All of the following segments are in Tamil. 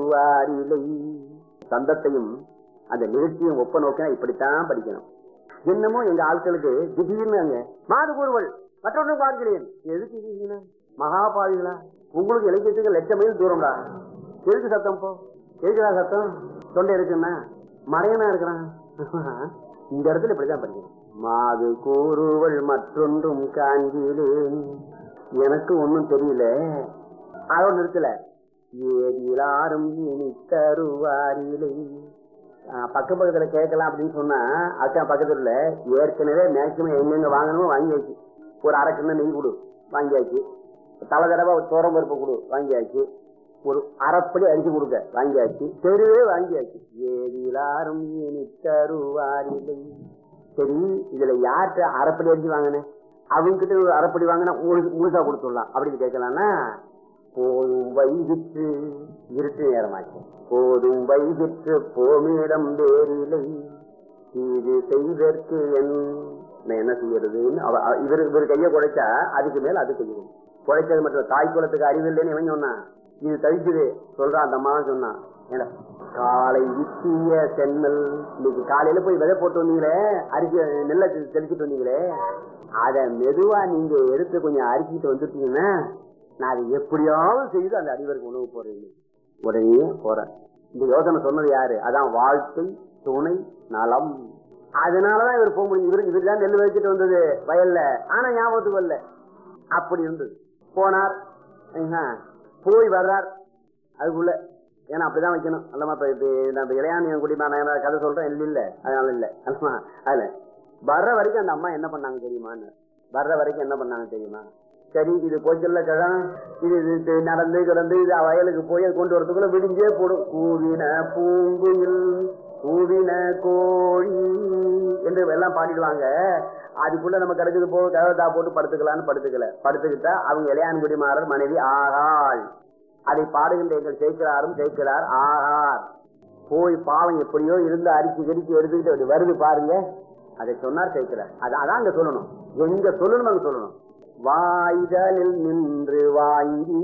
தருவாரில்லை. சந்தத்தையும் அந்த நிகழ்ச்சியும் ஒப்ப நோக்கினா இப்படித்தான் படிக்கணும். என்னமோ எங்க ஆட்களுக்கு திடீர்னு மாது கூறுவள் மற்றொன்று பார்க்கிறேன். எதுக்கு மகாபாவிகளா? உங்களுக்கு இலக்கியத்துக்கு லட்சம் மைல் தூரம்டா. எதுக்கு சத்தம்? போ எதுக்குடா சத்தம்? தொண்டை இருக்குன்னா மறையனா இருக்கிறான். இந்த இடத்துல இப்படிதான் படிக்கணும். மாது கூறுவள் மற்றொன்றும் காண்கிறேன். எனக்கு ஒன்னும் தெரியல. அதோட நிறுத்தல. ஏதிலாரும் இனி தருவாரில்லை. பக்க பக்கத்துல கேட்கலாம் அப்படின்னு சொன்னா அக்கா பக்கத்துல ஏற்கனவே மேக்சிமம் எங்கெங்க வாங்கணுமோ வாங்கியாச்சு. ஒரு அரை கிண்ண நெய் கொடு வாங்கியாச்சு. தலை தடவை தோரம் பருப்பு கொடு வாங்கியாச்சு. ஒரு அரைப்படி அரிசி கொடுக்க வாங்கியாச்சு. தெருவே வாங்கியாச்சு. ஏதிலாரும் இனி தருவாரில்லை. சரி, இதுல யார்கிட்ட அரைப்படி அரிசி வாங்கினேன்? அவங்க கிட்ட ஒரு அரைப்படி வாங்கினா முழுசா கொடுத்துடலாம் அப்படின்னு கேட்கலாம்னா, போதும் வைகிற்று இருட்டு நேரமாச்சு. போதும் வைகிற்று போமிடம் வேறில்லை இது செய்தற்கு என்ன செய்யறதுன்னு இவரு கைய குழைச்சா அதுக்கு மேல அது செய்யணும். குழைச்சது மட்டும் தாய் குலத்துக்கு அறிவு இல்லைன்னு இவன் சொன்னான். இது தவிக்குது சொல்றான். அந்த அம்மா சொன்னான், காலை வித்திய சென்னல். இன்னைக்கு காலையில போய் விதை போட்டு வந்தீங்களே, அரிசி நெல்லை தெளிச்சுட்டு வந்தீங்களே, அதை மெதுவா நீங்க எடுத்து கொஞ்சம் அரிசிட்டு வந்துட்டீங்கன்னா நான் அதை எப்படியாவது செய்து அந்த அடிவருக்கு உணவு போறீங்க. உடனே போறேன். இந்த யோசனை சொன்னது யாரு? அதான் வாழ்க்கை துணை நலம். அதனாலதான் இவர் போக முடியும். இவரு தான் நெல் வச்சுட்டு வந்தது வயல்ல. ஆனா ஞாபகத்துக்கு வரல. அப்படி இருந்தது. போனார், போய் வர்றார். அதுக்குள்ள ஏன்னா அப்படிதான் வைக்கணும். அல்லமா நம்ம இளையாணியம் குடிமா நான் கதை சொல்றேன். இல்ல அதனால இல்ல அல்லமா. அதுல வர்ற வரைக்கும் அந்த அம்மா என்ன பண்ணாங்க தெரியுமான்னு? வர்ற வரைக்கும் என்ன பண்ணாங்க தெரியுமா? சரி, இது போச்சல்ல கிழம், இது நடந்து கிடந்து இது வயலுக்கு போய் அது கொண்டு வரதுக்குள்ள விடிஞ்சே போடும். கூவின பூங்குயில் கூவின கோழி என்று எல்லாம் பாடிடுவாங்க. அதுக்குள்ள நம்ம கிடக்குது போ கதா போட்டு படுத்துக்கலான்னு படுத்துக்கிட்டா அவங்க இளையான்குடி மாறர் மனைவி ஆகாள். அதை பாடுகின்ற எங்கள் சேர்க்கிறார் ஆகார். போய் பாவம் எப்படியோ இருந்து அரிசி கடிச்சு எடுத்துக்கிட்டு அப்படி வருது பாருங்க. அதை சொன்னார் சேர்க்கிறார். அதான் அங்க சொல்லணும். எங்க சொல்லணும் அங்க சொல்லணும். வாய்தலில் நின்று வாங்கி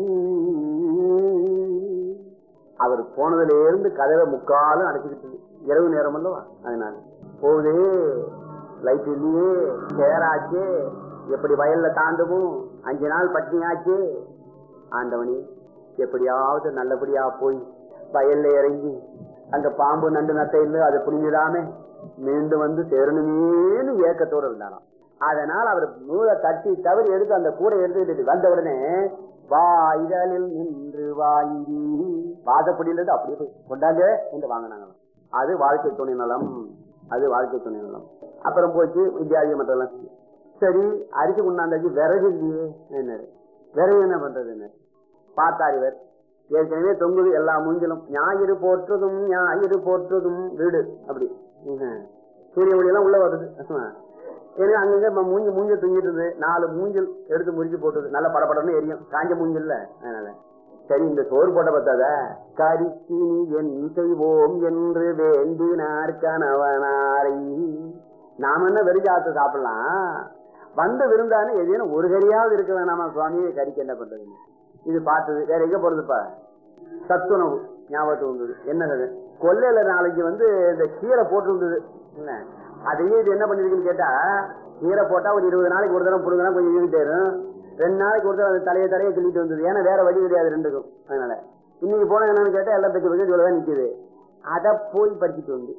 அவர் போனதுல இருந்து கதவை முக்காலும் அடைச்சுக்கிட்டு இரவு நேரம் அல்லவா. அதனால போகுது லைட் இல்லையே, சேராச்சு, எப்படி வயல்ல தாண்டவும் 5 நாள் பட்டினியாச்சு. ஆண்டவனி எப்படியாவது நல்லபடியா போய் வயல்ல இறங்கி அங்க பாம்பு நண்டு நட்டை இல்லை அதை புரிஞ்சிடாம மீண்டும் வந்து சேரணுமேனு ஏக்கத்தோடு இருந்தாராம். அதனால அவர் நூலை தட்டி தவறி எடுத்து அந்த கூடை எடுத்துக்கிட்டு வந்த உடனே வாய்தலில் நின்று வாங்கி வாசப்படியிலிருந்து அப்படியே போய் கொண்டாங்க என்று வாங்கினாங்களாம். அது வாழ்க்கை துணை நலம். அது வாழ்க்கை துணை நலம். அப்புறம் போச்சு வித்தியாதிக மற்றெல்லாம். சரி, அரிசி கொண்டாந்தாச்சு. விறகு இல்லையே, என்ன விறகு என்ன பண்றது? என்ன பார்த்தார் இவர். ஏற்கனவே தொங்குது எல்லா மூஞ்சிலும். ஞாயிறு போற்றுதும் வீடு அப்படி சூரிய ஒளியெல்லாம் உள்ள வருது. ஏன்னா அங்கங்க மூஞ்ச தூங்கிட்டு இருந்தது. 4 மூஞ்சல் எடுத்து முறிச்சு போட்டது. நல்ல படப்படன்னு எரியும். காஞ்ச மூஞ்சல்ல. அதனால சரி, இந்த சோறு போட்ட பத்தாத கரிக்கினி என் செய்வோம் என்று வேண்டினார் கணவனாரை. நாம என்ன வெறிஜாத்து சாப்பிடலாம், வந்த விருந்தானே எதேனும் ஒரு கறியாவது இருக்க வேணாமா சுவாமியை? கறிக்கு என்ன பண்றதுன்னு இது பார்த்தது. வேற எங்க போறதுப்பா? சத்துணவு ஞாபகத்துக்கு வந்தது. என்னது, கொல்லையில நாளைக்கு இந்த கீரை போட்டு இருந்தது. என்ன அதையே இது என்ன பண்ணிருக்குன்னு கேட்டா, கீரை போட்டா ஒரு 20 நாளைக்கு ஒரு தடவை புடுங்கினா கொஞ்சம் ஈவிட்டேரும். 2 நாளைக்கு ஒரு தடவை அந்த தலையை கிள்ளிட்டு வந்தது. ஏன்னா வேற வழி கிடையாது ரெண்டுக்கும். அதனால இன்னைக்கு போன என்னன்னு கேட்டா எல்லாம் பற்றி பற்றி சொல்லதான் நிக்குது. அதை போய் படிச்சுட்டு வந்து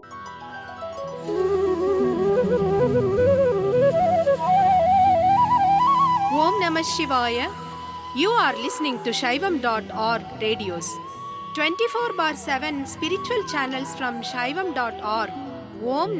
ஓம் நம சிவாய. You are listening to Shaivam.org radios. 24/7 spiritual channels from Shaivam.org. Om